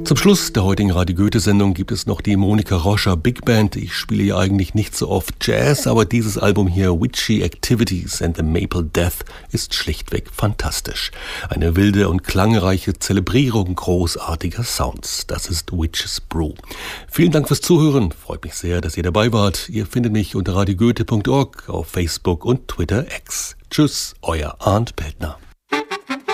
Zum Schluss der heutigen Radio Goethe-Sendung gibt es noch die Monika Roscher Big Band. Ich spiele ja eigentlich nicht so oft Jazz, aber dieses Album hier, Witchy Activities and the Maple Death, ist schlichtweg fantastisch. Eine wilde und klangreiche Zelebrierung großartiger Sounds. Das ist Witch's Brew. Vielen Dank fürs Zuhören. Freut mich sehr, dass ihr dabei wart. Ihr findet mich unter radiogoethe.org, auf Facebook und Twitter X. Tschüss, euer Arndt Peltner.